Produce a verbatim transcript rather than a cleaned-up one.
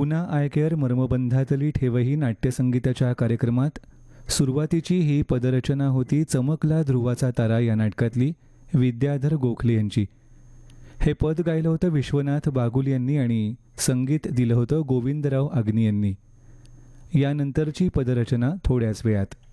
पुन्हा आयकेअर मर्मबंधातली ठेवही नाट्यसंगीताच्या कार्यक्रमात सुरुवातीची ही पदरचना होती चमकला ध्रुवाचा तारा या नाटकातली विद्याधर गोखले यांची. हे पद गायलं होतं विश्वनाथ बागुल यांनी आणि संगीत दिलं होतं गोविंदराव अग्नी यांनी. यानंतरची पदरचना थोड्याच वेळात.